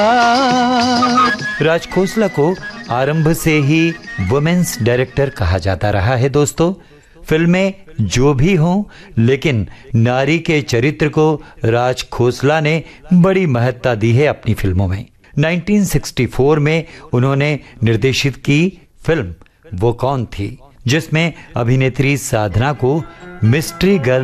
राज खोसला को आरंभ से ही वुमेन्स डायरेक्टर कहा जाता रहा है दोस्तों। फिल्में जो भी हों, लेकिन नारी के चरित्र को राज खोसला ने बड़ी महत्ता दी है अपनी फिल्मों में। 1964 में उन्होंने निर्देशित की फिल्म वो कौन थी, जिसमें अभिनेत्री साधना को मिस्ट्री गर्ल